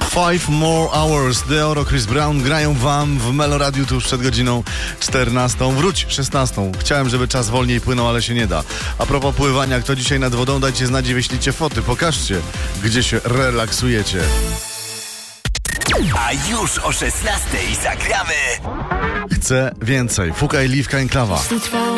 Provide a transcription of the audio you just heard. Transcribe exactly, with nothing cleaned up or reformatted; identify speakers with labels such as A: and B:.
A: Five More Hours, Deoro, Chris Brown grają wam w Meloradiu tuż przed godziną czternastą. Wróć, szesnastą. Chciałem, żeby czas wolniej płynął, ale się nie da. A propos pływania, kto dzisiaj nad wodą, dajcie znać i wyślijcie foty. Pokażcie, gdzie się relaksujecie.
B: A już o szesnastej zagramy.
A: Chcę więcej. Fukaj, Liwka, Enklawa.